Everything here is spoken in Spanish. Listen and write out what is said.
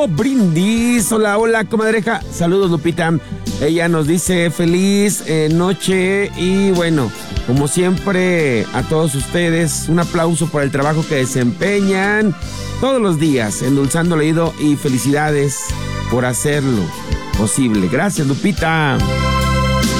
Brindis, hola, hola, comadreja. Saludos, Lupita. Ella nos dice feliz noche y bueno, como siempre, a todos ustedes, un aplauso por el trabajo que desempeñan todos los días, endulzando el oído y felicidades por hacerlo posible. Gracias, Lupita.